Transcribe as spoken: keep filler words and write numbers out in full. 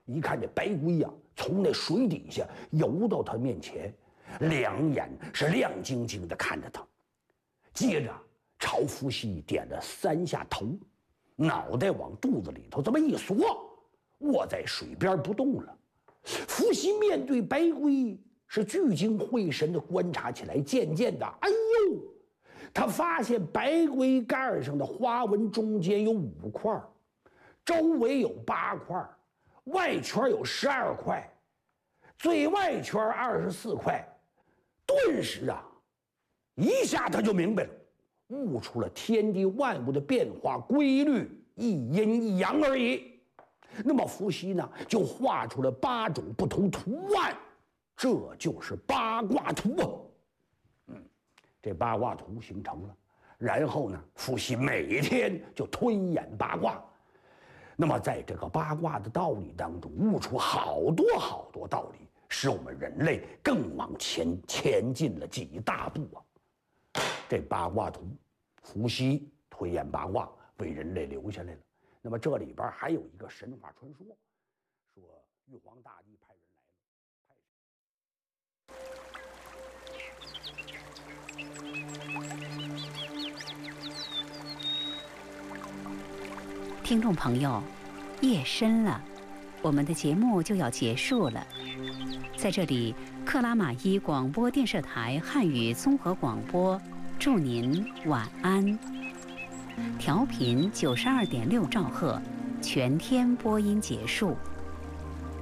一看这白龟呀、啊，从那水底下游到他面前，两眼是亮晶晶的看着他，接着朝伏羲点了三下头，脑袋往肚子里头这么一缩，卧在水边不动了。伏羲面对白龟是聚精会神地观察起来，渐渐的，哎呦，他发现白龟盖上的花纹中间有五块，周围有八块，外圈有十二块，最外圈二十四块。顿时啊，一下他就明白了，悟出了天地万物的变化规律，一阴一阳而已。那么伏羲呢，就画出了八种不同图案，这就是八卦图啊。嗯，这八卦图形成了，然后呢，伏羲每天就推演八卦。那么在这个八卦的道理当中，悟出好多好多道理，使我们人类更往前前进了几大步啊。这八卦图，伏羲推演八卦，为人类留下来了。那么这里边还有一个神话传说，说玉皇大帝派人来了，派听众朋友，夜深了，我们的节目就要结束了。在这里，克拉玛依广播电视台汉语综合广播祝您晚安。调频九十二点六兆赫，全天播音结束。